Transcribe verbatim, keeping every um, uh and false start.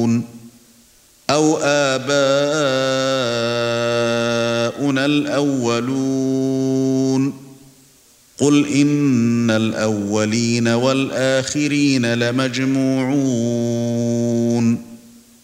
أَوْ آبَاؤُنَا الْأَوَّلُونَ قُلْ إِنَّ الْأَوَّلِينَ وَالْآخِرِينَ لَمَجْمُوعُونَ